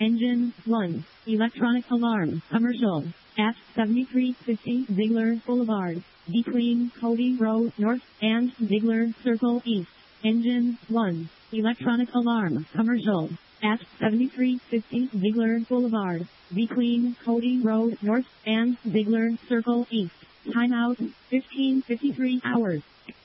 Engine 1. Electronic alarm. Commercial. At 7350 Ziegler Boulevard. Between Cody Road North and Ziegler Circle East. Engine 1. Electronic alarm. Commercial. At 7350 Ziegler Boulevard. Between Cody Road North and Ziegler Circle East. Timeout 15:53 hours.